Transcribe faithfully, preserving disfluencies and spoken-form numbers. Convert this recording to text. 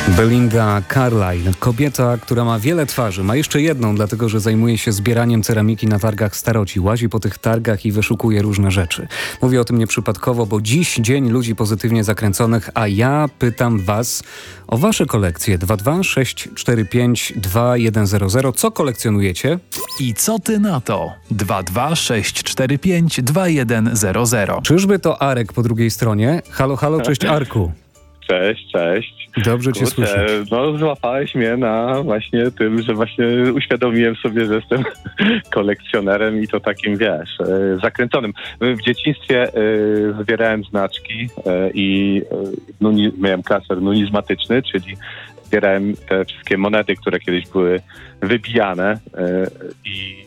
Belinda Carlisle, kobieta, która ma wiele twarzy. Ma jeszcze jedną, dlatego że zajmuje się zbieraniem ceramiki na targach staroci. Łazi po tych targach i wyszukuje różne rzeczy. Mówię o tym nieprzypadkowo, bo dziś Dzień Ludzi Pozytywnie Zakręconych, a ja pytam was o wasze kolekcje. dwa dwa sześć cztery pięć dwa jeden zero zero. Co kolekcjonujecie? I co ty na to? dwa dwa sześć cztery pięć dwa jeden zero zero. Czyżby to Arek po drugiej stronie? Halo, halo, cześć Arku. Cześć, cześć. Dobrze cię Kurczę, słyszeć. no złapałeś mnie na właśnie tym, że właśnie uświadomiłem sobie, że jestem kolekcjonerem i to takim, wiesz, e, zakręconym. W dzieciństwie e, zbierałem znaczki e, i e, nuni, miałem klaser numizmatyczny, czyli zbierałem te wszystkie monety, które kiedyś były wybijane e, i